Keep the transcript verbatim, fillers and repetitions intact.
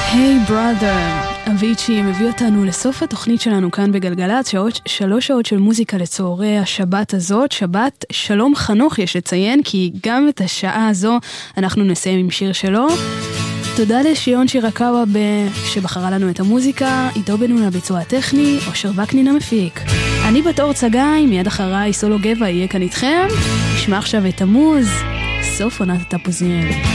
היי בראדר, אביצ'י מביא אותנו לסוף התוכנית שלנו כאן בגלגלת, שעות, שלוש שעות של מוזיקה לצהרי השבת הזאת, שבת שלום חנוך יש לציין, כי גם את השעה הזו אנחנו נסיים עם שיר שלו. תודה לשיון שירקאווה שבחרה לנו את המוזיקה, איתו בנו לביצוע הטכני, אושר וקנין המפיק. אני בת אור צגאי, מיד אחריי סולו גבע יהיה כאן איתכם, נשמע עכשיו את המוז, סוף עונת התפוזים.